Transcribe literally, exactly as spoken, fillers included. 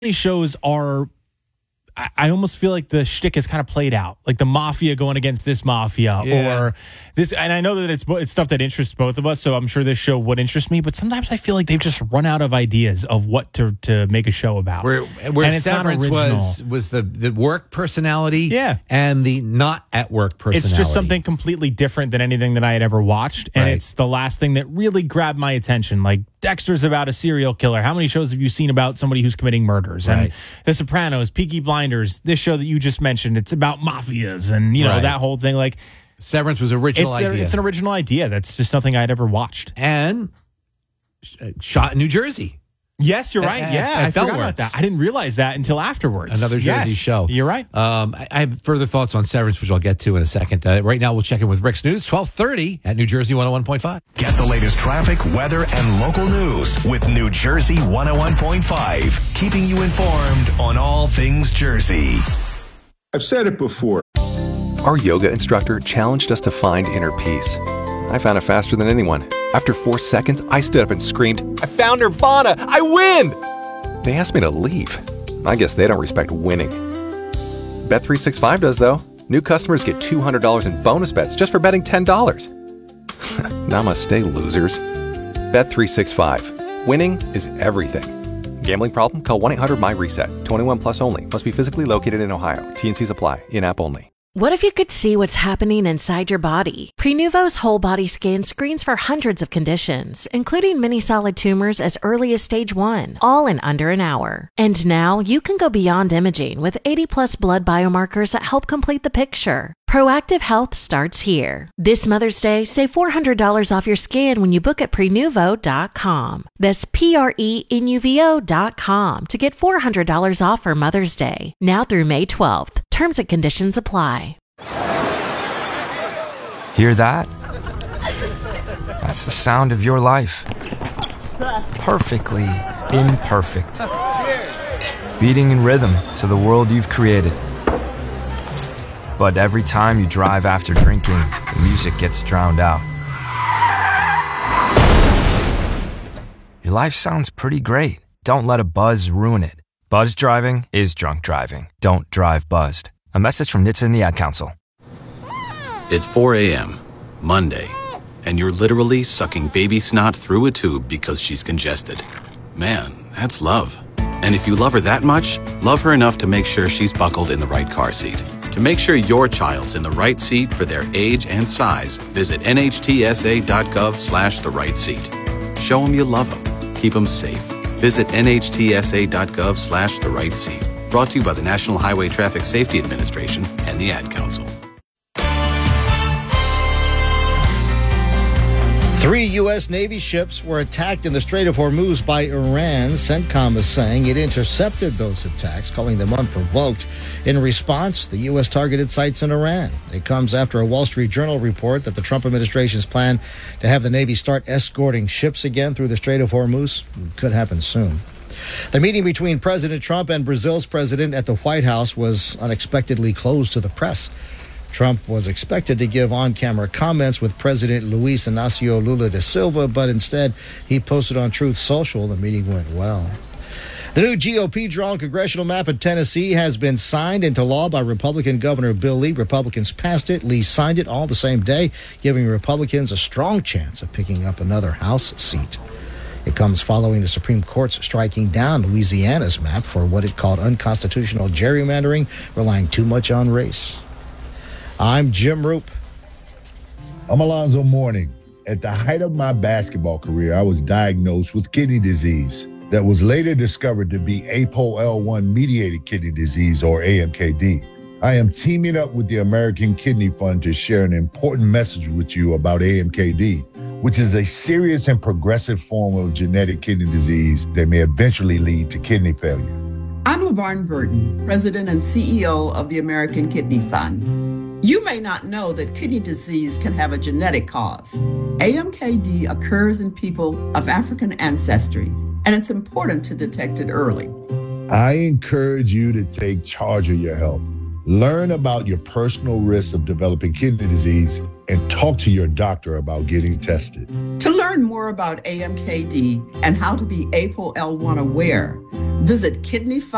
These shows are, I, I almost feel like the shtick is kind of played out, like the mafia going against this mafia, Yeah. or this. And I know that it's bo- it's stuff that interests both of us, so I'm sure this show would interest me. But sometimes I feel like they've just run out of ideas of what to to make a show about. Where, where and it's not Severance original. was was the, the work personality, Yeah. and the not at work personality. It's just something completely different than anything that I had ever watched. And Right. it's the last thing that really grabbed my attention. Like Dexter's about a serial killer. How many shows have you seen about somebody who's committing murders? And Right. The Sopranos, Peaky Blinders, this show that you just mentioned, it's about mafias and, you know, Right. that whole thing. Like Severance was original it's, a- idea, it's an original idea. That's just nothing I'd ever watched. and uh, shot in New Jersey. Yes, you're right. At- yeah, at I forgot Bellworks. about that. I didn't realize that until afterwards. Another Jersey Yes, show. You're right. Um, I, I have further thoughts on Severance, which I'll get to in a second. Uh, right now, we'll check in with Rick's News, twelve thirty at New Jersey one oh one point five. Get the latest traffic, weather, and local news with New Jersey one oh one point five, keeping you informed on all things Jersey. I've said it before. Our yoga instructor challenged us to find inner peace. I found it faster than anyone. After four seconds, I stood up and screamed, "I found Nirvana! I win!" They asked me to leave. I guess they don't respect winning. Bet three sixty-five does, though. New customers get two hundred dollars in bonus bets just for betting ten dollars. Namaste, losers. Bet three sixty-five. Winning is everything. Gambling problem? Call one eight hundred my reset. twenty-one plus only. Must be physically located in Ohio. T and Cs apply. In-app only. What if you could see what's happening inside your body? Prenuvo's whole body scan screens for hundreds of conditions, including many solid tumors as early as stage one, all in under an hour. And now you can go beyond imaging with eighty plus blood biomarkers that help complete the picture. Proactive Health starts here. This Mother's Day, save four hundred dollars off your scan when you book at prenuvo dot com. That's P R E N U V O dot com to get four hundred dollars off for Mother's Day, now through May twelfth. Terms and conditions apply. Hear that? That's the sound of your life. Perfectly imperfect. Beating in rhythm to the world you've created. But every time you drive after drinking, the music gets drowned out. Your life sounds pretty great. Don't let a buzz ruin it. Buzz driving is drunk driving. Don't drive buzzed. A message from N H T S A and the Ad Council. It's four a.m., Monday, and you're literally sucking baby snot through a tube because she's congested. Man, that's love. And if you love her that much, love her enough to make sure she's buckled in the right car seat. To make sure your child's in the right seat for their age and size, visit N H T S A dot gov slash the right seat. Show them you love them. Keep them safe. Visit N H T S A dot gov slash the right seat. Brought to you by the National Highway Traffic Safety Administration and the Ad Council. Three U S. Navy ships were attacked in the Strait of Hormuz by Iran. CENTCOM is saying it intercepted those attacks, calling them unprovoked. In response, the U S targeted sites in Iran. It comes after a Wall Street Journal report that the Trump administration's plan to have the Navy start escorting ships again through the Strait of Hormuz could happen soon. The meeting between President Trump and Brazil's president at the White House was unexpectedly closed to the press. Trump was expected to give on-camera comments with President Luiz Inácio Lula da Silva, but instead he posted on Truth Social the meeting went well. The new G O P-drawn congressional map in Tennessee has been signed into law by Republican Governor Bill Lee. Republicans passed it. Lee signed it all the same day, giving Republicans a strong chance of picking up another House seat. It comes following the Supreme Court's striking down Louisiana's map for what it called unconstitutional gerrymandering, relying too much on race. I'm Jim Roop. I'm Alonzo Mourning. At the height of my basketball career, I was diagnosed with kidney disease that was later discovered to be A P O L one mediated kidney disease, or A M K D. I am teaming up with the American Kidney Fund to share an important message with you about A M K D, which is a serious and progressive form of genetic kidney disease that may eventually lead to kidney failure. I'm LaVarn Burton, President and C E O of the American Kidney Fund. You may not know that kidney disease can have a genetic cause. A M K D occurs in people of African ancestry, and it's important to detect it early. I encourage you to take charge of your health. Learn about your personal risks of developing kidney disease and talk to your doctor about getting tested. To learn more about A M K D and how to be A P O L one aware, visit kidney fund